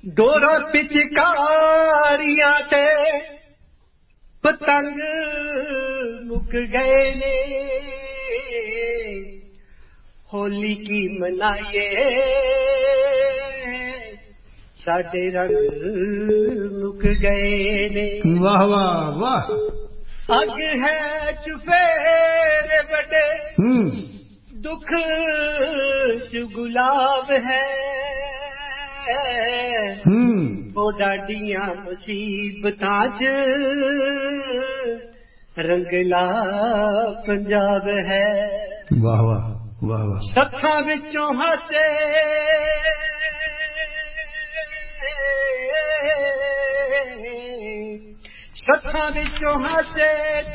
ਡੋਰਾ ਪਿਚਕਾਰੀਆਂ ਤੇ ਪਤੰਗ ਮੁੱਕ ਗਏ ਨੇ ਹੋਲੀ ਕੀ ਮਨਾਈਏ ਸਾਡੇ ਰੰਗ ਮੁੱਕ ਗਏ ਨੇ ਵਾਹ ਵਾਹ ਵਾਹ ਅੱਗ ਹੈ ਚੁਫੇਰੇ ਵੱਡੇ ਦੁੱਖ ਚ ਗੁਲਾਬ ਹੈ ਉਹ ਡਾਡੀਆਂ ਮੁਸੀਬਤਾਂ ਚ ਰੰਗਲਾ ਪੰਜਾਬ ਹੈ ਵਾਹ ਵਾਹ ਵਾਹ ਵਾਹ ਸੱਥਾਂ ਵਿੱਚੋਂ ਹਾਸੇ ਸੱਥਾਂ ਵਿੱਚੋਂ ਹਾਸੇ